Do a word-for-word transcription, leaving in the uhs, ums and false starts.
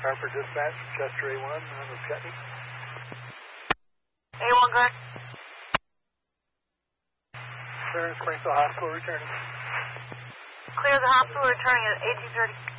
Harper Dispatch, Chester A one, on the Scotty. A one, correct. Clear Springfield Hospital returning. Clear the hospital returning at eighteen thirty.